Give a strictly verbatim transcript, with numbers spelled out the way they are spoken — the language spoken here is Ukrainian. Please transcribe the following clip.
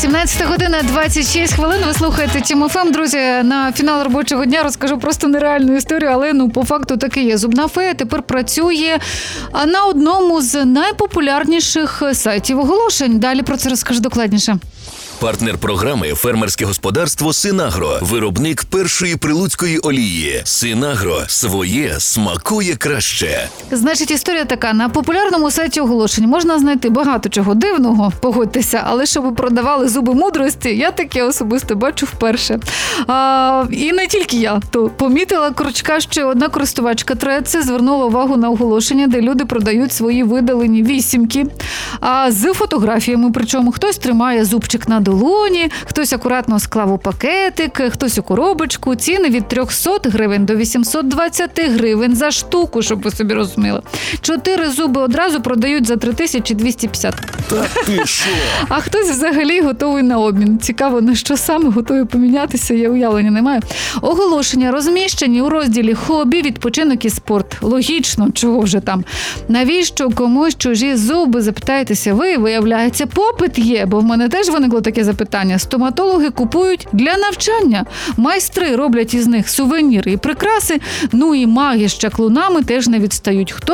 сімнадцята година двадцять шість хвилин. Ви слухаєте Тім ФМ. Друзі, на фінал робочого дня розкажу просто нереальну історію, але ну по факту таки є. Зубна фея тепер працює на одному з найпопулярніших сайтів оголошень. Далі про це розкажу докладніше. Партнер програми – фермерське господарство «Синагро». Виробник першої прилуцької олії. «Синагро» – своє смакує краще. Значить, історія така. На популярному сайті оголошень можна знайти багато чого дивного, погодьтеся, але щоб продавали зуби мудрості, я таке особисто бачу вперше. А, і не тільки я. То помітила крючка, що одна користувачка Треці звернула увагу на оголошення, де люди продають свої видалені вісімки. А з фотографіями, причому хтось тримає зубчик на долоні, хтось акуратно склав у пакетик, хтось у коробочку. Ціни від трьохсот гривень до вісімсот двадцять гривень за штуку, щоб ви собі розуміли. Чотири зуби одразу продають за три тисячі двісті п'ятдесят. Та ти що? А хтось взагалі готовий на обмін. Цікаво, на що саме готові помінятися, я уявлення не маю. Оголошення розміщені у розділі «Хобі, відпочинок і спорт». Логічно, чого вже там. Навіщо комусь чужі зуби, запитаєтеся ви? Виявляється, попит є, бо в мене теж виникло таке запитання. Стоматологи купують для навчання. Майстри роблять із них сувеніри і прикраси, ну і маги з чаклунами теж не відстають. Хто